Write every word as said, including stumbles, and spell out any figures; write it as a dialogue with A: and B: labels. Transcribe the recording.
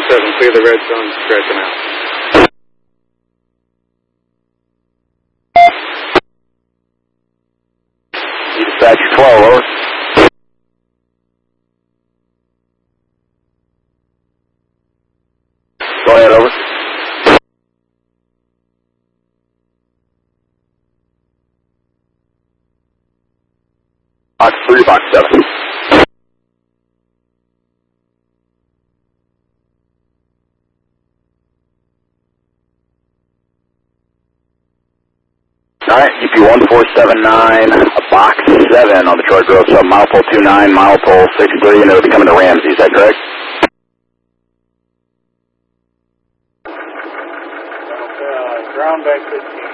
A: seven, clear the red zone, stretch them out.
B: Dispatch twelve, over. Go ahead, over. Box three, box seven. Alright, U P one four seven nine, box seven on the Troy Grove sub, mile pole two nine, mile pole six three, and it'll be coming to Ramsey, is that correct?
A: Uh, ground back fifteen.